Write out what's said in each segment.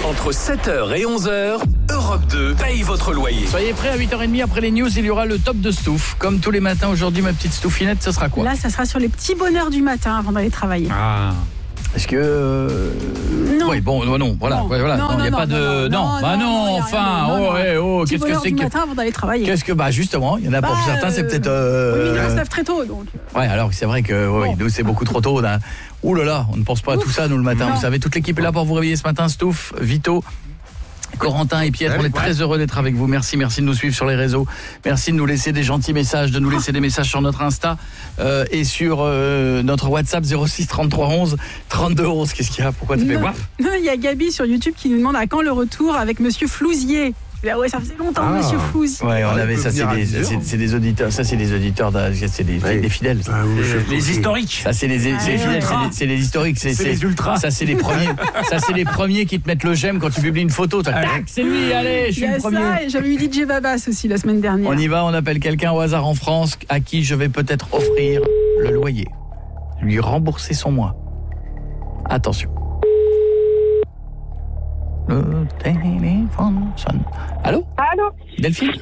Entre 7h et 11h, Europe 2 paye votre loyer. Soyez prêts, à 8h30 après les news, il y aura le top de Stouff. Comme tous les matins aujourd'hui, ma petite Stouffinette, ce sera quoi? Là, ça sera sur les petits bonheurs du matin avant d'aller travailler. Ah. Est-ce que... Non. Oui, bon, non, voilà. Non. Voilà. Non, il n'y a non, pas de... non, enfin, Petit qu'est-ce que bonheur c'est du que... matin avant d'aller travailler. Qu'est-ce que... Bah, justement, il y en a pour certains, c'est peut-être... Oui, mais ils se lèvent très tôt, donc... Ouais, alors c'est vrai que oui, nous, c'est beaucoup trop tôt. Ouh là là, on ne pense pas à tout ça, nous, le matin. Non. Vous savez, toute l'équipe est là pour vous réveiller ce matin. Stouff, Vito, Corentin et Pietre, on est très heureux d'être avec vous. Merci de nous suivre sur les réseaux. Merci de nous laisser des gentils messages, de nous laisser des messages sur notre Insta et sur notre WhatsApp 06 33 11 32 11. Qu'est-ce qu'il y a? Pourquoi tu fais quoi? Non, il y a Gabi sur YouTube qui nous demande à quand le retour avec Monsieur Flouzier. Là, ouais, ça faisait longtemps, Monsieur Flouzier. Ouais, on avait ça, c'est des auditeurs. Ça, c'est des auditeurs, c'est des fidèles. Ça. Les historiques. Ça, c'est les fidèles, c'est les historiques. C'est les ultras. Ça, c'est les premiers. Ça, c'est les premiers qui te mettent le j'aime quand tu publies une photo. Tac, c'est lui. Allez, je suis le premier. Ça, et j'avais eu DJ Babas aussi la semaine dernière. On y va, on appelle quelqu'un au hasard en France à qui je vais peut-être offrir le loyer, lui rembourser son mois. Attention. Le téléphone sonne. Allô? Allô? Delphine?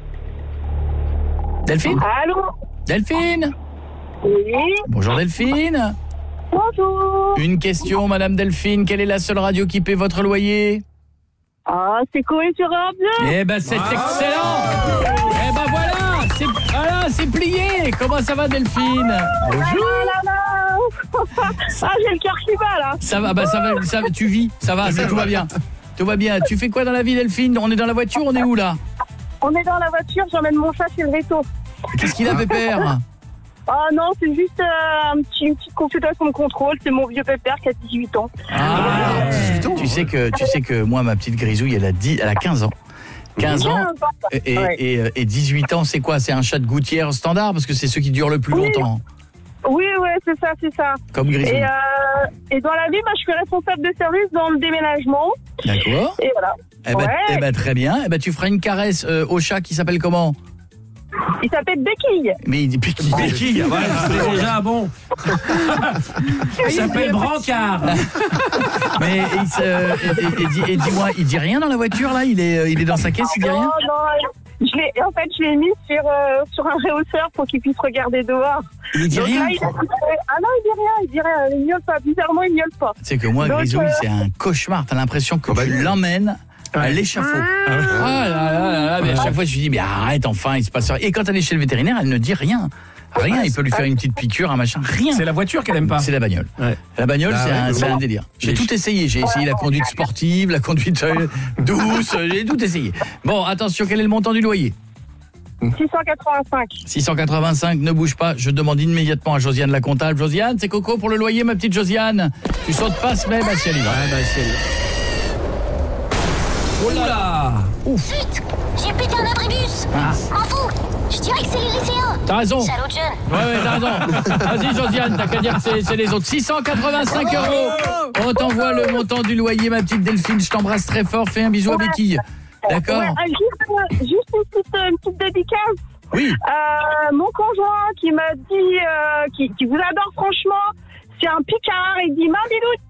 Allô? Delphine? Oui. Bonjour Delphine. Bonjour. Une question, Madame Delphine. Quelle est la seule radio qui paie votre loyer? Ah, c'est Coé sur Europe 2. Eh ben, c'est excellent. Eh ben voilà, c'est plié. Comment ça va, Delphine? Bonjour. Ah, j'ai le cœur qui bat, là. Ça va, tu vis, ça va, tout va bien. Tout va bien. Tu fais quoi dans la vie, Delphine? On est dans la voiture, on est où là? On est dans la voiture, j'emmène mon chat chez le veto. Qu'est-ce qu'il a, Pépère? Ah non, c'est juste une petite consultation de contrôle. C'est mon vieux Pépère qui a 18 ans. Ah, 18 ans. Tu sais que moi, ma petite grisouille, elle a 15 ans. 15 ans et 18 ans, c'est quoi? C'est un chat de gouttière standard parce que c'est ceux qui durent le plus longtemps. Oui, c'est ça. Comme grisouille. Et dans la vie, je suis responsable de service dans le déménagement. D'accord. Et voilà. Eh ben, très bien. Eh ben, tu feras une caresse au chat qui s'appelle comment? Il s'appelle Béquille. Mais Béquille, voilà, c'est déjà bon. Il s'appelle Brancard. Mais et dis-moi, il dit rien dans la voiture là? Il est dans sa caisse, il dit rien? Non, je l'ai mis sur un réhausseur pour qu'il puisse regarder dehors. Il dit rien? Là, il dit rien. Il miaule pas. Bizarrement, il miaule pas. Tu sais que moi, grisouille, c'est un cauchemar. T'as l'impression que tu l'emmènes à l'échafaud. Mais à chaque fois, je lui dis, mais arrête, enfin, il se passe rien. Et quand elle est chez le vétérinaire, elle ne dit rien. Rien, il peut lui faire une petite piqûre, un machin, rien. C'est la voiture qu'elle aime pas. C'est la bagnole. Ouais. La bagnole, c'est un délire. J'ai tout essayé. J'ai essayé la conduite sportive, la conduite douce, j'ai tout essayé. Bon, attention, quel est le montant du loyer? 685. 685, ne bouge pas. Je demande immédiatement à Josiane la comptable. Josiane, c'est Coco pour le loyer, ma petite Josiane. Tu sautes pas, mais si elle y va. Oh là! Ouf. Chut! J'ai pété un abribus! M'en fous! Je dirais que c'est les lycéens! T'as raison! Salaud de jeune! Ouais, t'as raison! Vas-y, Josiane, t'as qu'à dire que c'est les autres. 685 €! On t'envoie le montant du loyer, ma petite Delphine. Je t'embrasse très fort. Fais un bisou à Béquille. D'accord? Ouais, juste une petite dédicace. Oui. Mon conjoint qui m'a dit, qui vous adore franchement, c'est un picard. Il dit, Mambiloute,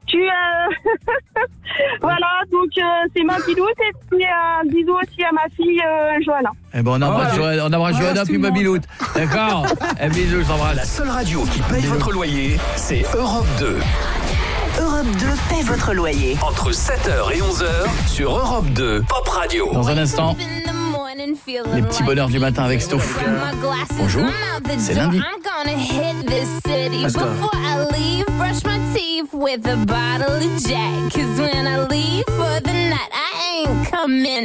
voilà, donc c'est Mambiloute et puis un bisou aussi à ma fille Johanna. Eh ben on embrasse Johanna puis Mambiloute. D'accord? Bisous, je t'embrasse. La seule radio qui paye votre loyer, c'est Europe 2. Europe 2 paie votre loyer. Entre 7h et 11h sur Europe 2 Pop Radio. Dans un instant, les petits bonheurs du matin avec Stouff. Bonjour, c'est lundi. With a bottle of Jack, 'cause when I leave for the night, I ain't coming